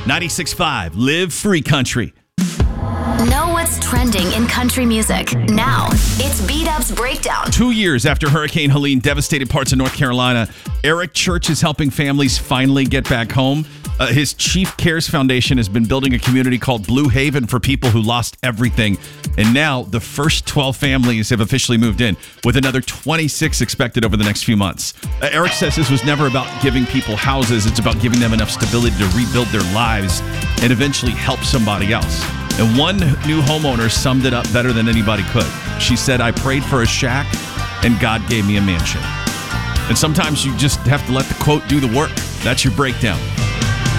96.5, Live Free Country. Know what's trending in country music. Now, it's B-Dub's Breakdown. 2 years after Hurricane Helene devastated parts of North Carolina, Eric Church is helping families finally get back home. His Chief Cares Foundation has been building a community called Blue Haven for people who lost everything. And now the first 12 families have officially moved in, with another 26 expected over the next few months. Eric says this was never about giving people houses. It's about giving them enough stability to rebuild their lives and eventually help somebody else. And one new homeowner summed it up better than anybody could. She said, "I prayed for a shack and God gave me a mansion." And sometimes you just have to let the quote do the work. That's your breakdown.